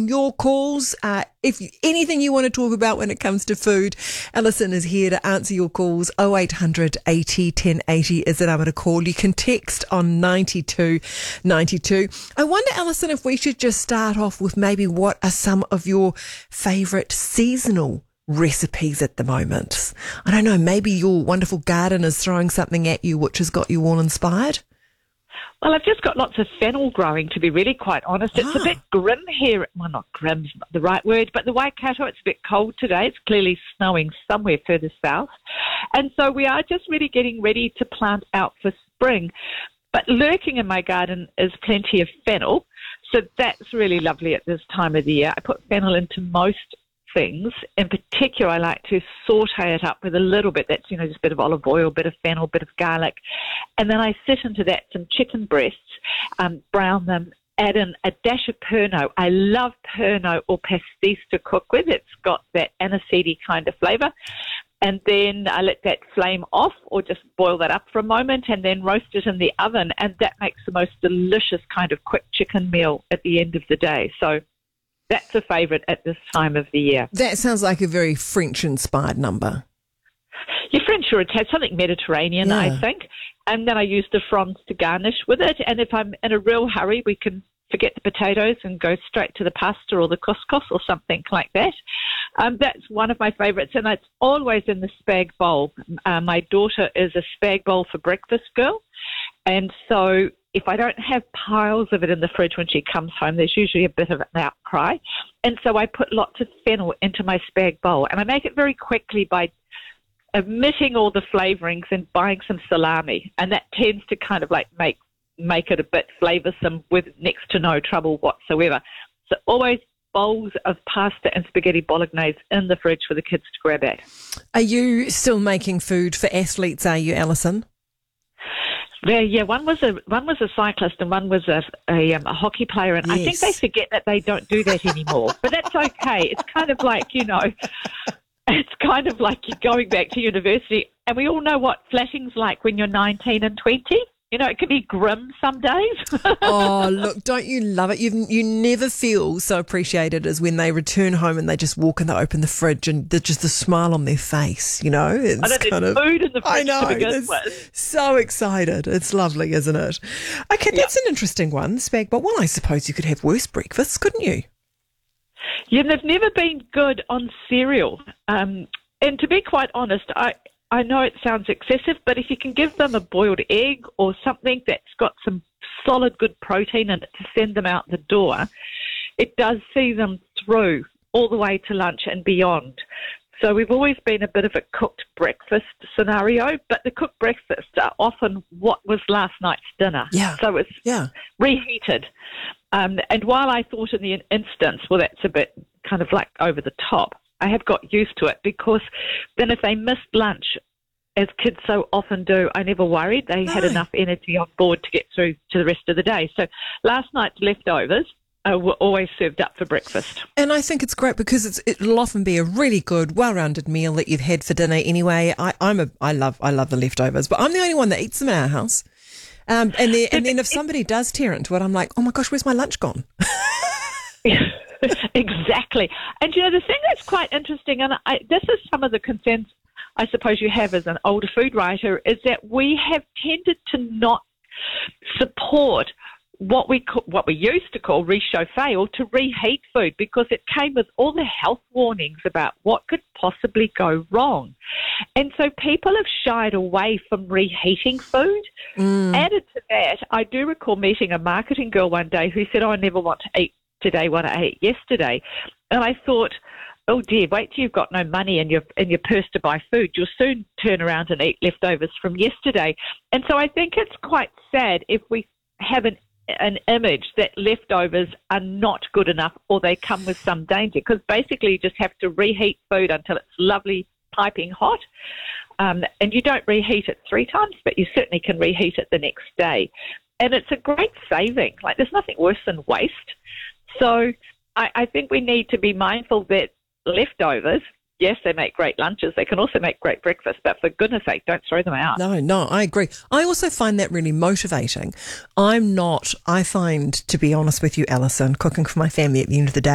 Your calls, anything you want to talk about when it comes to food, Alison is here to answer your calls. 0800 80 1080 is the number to call. You can text on 9292. I wonder, Alison, if we should just start off with maybe what are some of your favourite seasonal recipes at the moment? I don't know, maybe your wonderful garden is throwing something at you which has got you all inspired? Well, I've just got lots of fennel growing, to be really quite honest. It's a bit grim here. Well, not grim's not the right word, but the Waikato, it's a bit cold today. It's clearly snowing somewhere further south. And so we are just really getting ready to plant out for spring. But lurking in my garden is plenty of fennel. So that's really lovely at this time of the year. I put fennel into most things. In particular, I like to saute it up with a little bit. That's, just a bit of olive oil, a bit of fennel, a bit of garlic. And then I sit into that some chicken breasts, brown them, add in a dash of Pernod. I love Pernod or pastis to cook with. It's got that aniseedy kind of flavour. And then I let that flame off or just boil that up for a moment and then roast it in the oven. And that makes the most delicious kind of quick chicken meal at the end of the day. So that's a favourite at this time of the year. That sounds like a very French-inspired number. You're French or Italian, something Mediterranean, yeah. I think. And then I use the fronds to garnish with it. And if I'm in a real hurry, we can forget the potatoes and go straight to the pasta or the couscous or something like that. That's one of my favourites, and it's always in the spag bowl. My daughter is a spag bowl for breakfast girl, and so if I don't have piles of it in the fridge when she comes home, there's usually a bit of an outcry. And so I put lots of fennel into my spag bowl. And I make it very quickly by omitting all the flavourings and buying some salami. And that tends to kind of like make it a bit flavoursome with next to no trouble whatsoever. So always bowls of pasta and spaghetti bolognese in the fridge for the kids to grab at. Are you still making food for athletes, are you, Alison? Yeah, one was a cyclist and one was a hockey player, and yes. I think they forget that they don't do that anymore. But that's okay. It's kind of like, it's kind of like you're going back to university, and we all know what flatting's like when you're 19 and 20. It can be grim some days. Oh, look, don't you love it? You never feel so appreciated as when they return home and they just walk and they open the fridge and just the smile on their face, It's there's food in the fridge I know, to begin with. So excited. It's lovely, isn't it? Okay, that's an interesting one, spag. But I suppose you could have worse breakfasts, couldn't you? Yeah, they've never been good on cereal. And to be quite honest, I know it sounds excessive, but if you can give them a boiled egg or something that's got some solid good protein in it to send them out the door, it does see them through all the way to lunch and beyond. So we've always been a bit of a cooked breakfast scenario, but the cooked breakfasts are often what was last night's dinner. Yeah. So it's reheated. And while I thought in the instance, well, that's a bit kind of like over the top, I have got used to it because then if they missed lunch, as kids so often do, I never worried. They had enough energy on board to get through to the rest of the day. So last night's leftovers were always served up for breakfast. And I think it's great because it'll often be a really good, well-rounded meal that you've had for dinner anyway. I love the leftovers, but I'm the only one that eats them in our house. And then if somebody does tear into it, I'm like, oh my gosh, where's my lunch gone? Exactly. And, the thing that's quite interesting, and this is some of the concerns I suppose you have as an older food writer, is that we have tended to not support what we used to call réchauffer, or to reheat food, because it came with all the health warnings about what could possibly go wrong. And so people have shied away from reheating food. Added to that, I do recall meeting a marketing girl one day who said, I never want to eat today what I ate yesterday. And I thought, oh dear, wait till you've got no money in your purse to buy food. You'll soon turn around and eat leftovers from yesterday. And so I think it's quite sad if we have an image that leftovers are not good enough or they come with some danger, because basically you just have to reheat food until it's lovely piping hot. And you don't reheat it 3 times, but you certainly can reheat it the next day. And it's a great saving. Like, there's nothing worse than waste. So I think we need to be mindful that leftovers, yes, they make great lunches. They can also make great breakfast, but for goodness sake, don't throw them out. No, I agree. I also find that really motivating. I find, to be honest with you, Alison, cooking for my family at the end of the day,